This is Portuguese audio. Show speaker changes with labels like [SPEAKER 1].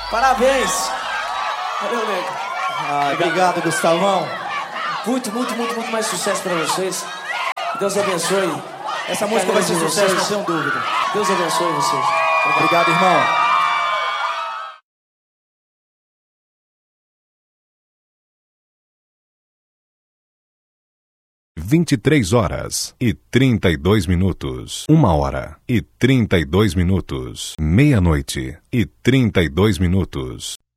[SPEAKER 1] Parabéns. Valeu, nego.
[SPEAKER 2] Obrigado, Gustavão.
[SPEAKER 1] Muito mais sucesso pra vocês. Deus abençoe.
[SPEAKER 2] Essa música vai ser sucesso, não tenho dúvida.
[SPEAKER 1] Deus abençoe vocês.
[SPEAKER 2] Obrigado, irmão.
[SPEAKER 3] 23h32. 1h32. Meia-noite e 32 minutos.